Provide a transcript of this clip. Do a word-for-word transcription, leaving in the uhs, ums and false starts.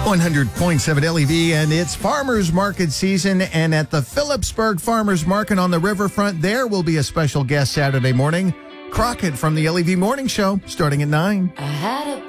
one hundred point seven L E V, and it's farmers market season. And at the Phillipsburg Farmers Market on the riverfront, there will be a special guest Saturday morning, Crockett from the L E V Morning Show, starting at nine. I had a